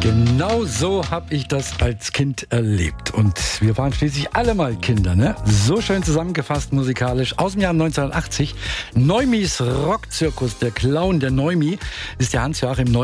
Genau so habe ich das als Kind erlebt. Und wir waren schließlich alle mal Kinder, ne? So schön zusammengefasst musikalisch. Aus dem Jahr 1980. Neumis Rockzirkus, der Clown der Neumi, ist der Hans-Joachim